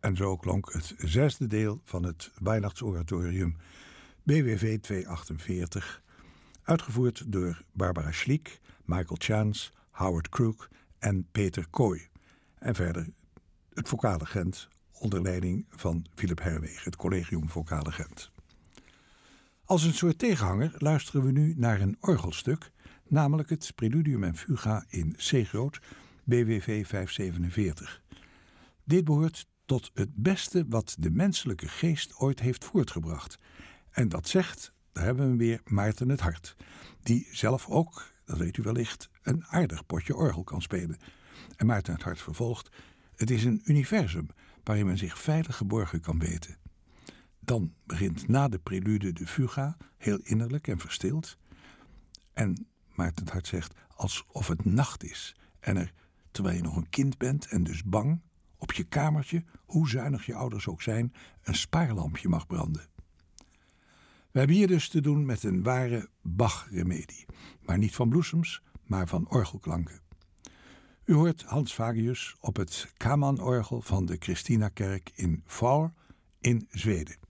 En zo klonk het zesde deel van het Weihnachtsoratorium BWV 248, uitgevoerd door Barbara Schliek, Michael Chance, Howard Crook en Peter Kooi. En verder het Vocale Gent onder leiding van Philip Herwegen, het Collegium Vocale Gent. Als een soort tegenhanger luisteren we nu naar een orgelstuk, namelijk het Preludium en Fuga in C-groot, BWV 547. Dit behoort tot het beste wat de menselijke geest ooit heeft voortgebracht. En dat zegt, daar hebben we weer, Maarten het Hart, die zelf ook, dat weet u wellicht, een aardig potje orgel kan spelen. En Maarten het Hart vervolgt: het is een universum waarin men zich veilig geborgen kan weten. Dan begint na de prelude de fuga, heel innerlijk en verstild. En Maarten het Hart zegt, alsof het nacht is en er, terwijl je nog een kind bent en dus bang, op je kamertje, hoe zuinig je ouders ook zijn, een spaarlampje mag branden. We hebben hier dus te doen met een ware Bach-remedie, maar niet van bloesems, maar van orgelklanken. U hoort Hans Fagius op het Kaman-orgel van de Christina-kerk in Falun in Zweden.